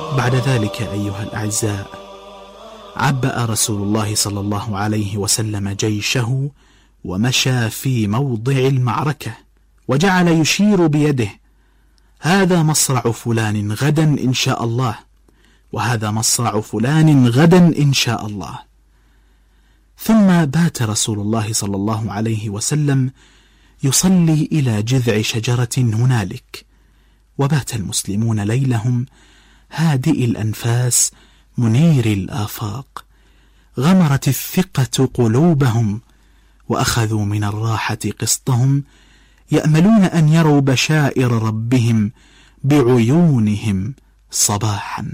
بعد ذلك أيها الأعزاء، عبأ رسول الله صلى الله عليه وسلم جيشه ومشى في موضع المعركة، وجعل يشير بيده: هذا مصرع فلان غدا إن شاء الله، وهذا مصرع فلان غدا إن شاء الله. ثم بات رسول الله صلى الله عليه وسلم يصلي إلى جذع شجرة هنالك، وبات المسلمون ليلهم هادئ الأنفاس منير الآفاق. غمرت الثقة قلوبهم، وأخذوا من الراحة قسطهم، يأملون أن يروا بشائر ربهم بعيونهم صباحا.